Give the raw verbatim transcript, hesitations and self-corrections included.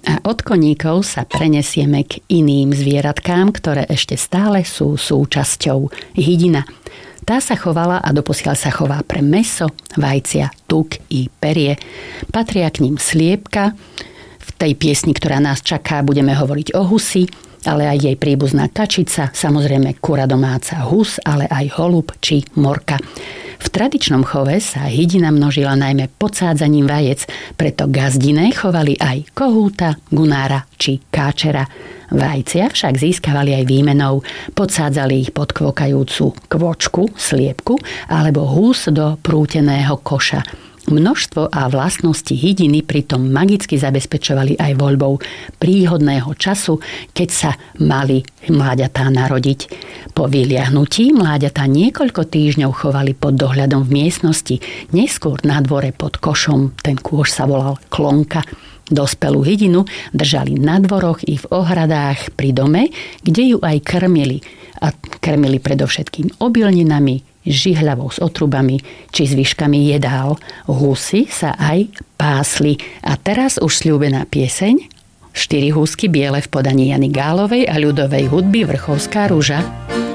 A od koníkov sa prenesieme k iným zvieratkám, ktoré ešte stále sú súčasťou hydina. Tá sa chovala a doposiaľ sa chová pre mäso, vajcia, tuk i perie. Patria k ním sliepka. V tej piesni, ktorá nás čaká, budeme hovoriť o husi, ale aj jej príbuzná kačica, samozrejme kura domáca hus, ale aj holub či morka. V tradičnom chove sa hydina množila najmä podsádzaním vajec, preto gazdine chovali aj kohúta, gunára či káčera. Vajcia však získavali aj výmenou, podsádzali ich pod kvokajúcu kvočku, sliepku alebo hus do prúteného koša. Množstvo a vlastnosti hydiny pritom magicky zabezpečovali aj voľbou príhodného času, keď sa mali mláďatá narodiť. Po vyliahnutí mláďatá niekoľko týždňov chovali pod dohľadom v miestnosti, neskôr na dvore pod košom, ten kôš sa volal klonka. Dospelú hydinu držali na dvoroch i v ohradách pri dome, kde ju aj krmili. A krmili predovšetkým obilninami, žihľavou s otrubami či zvyškami jedál. Husy sa aj pásli. A teraz už sľúbená pieseň Štyri húsky biele v podaní Jany Gálovej a ľudovej hudby Vrchovská ruža.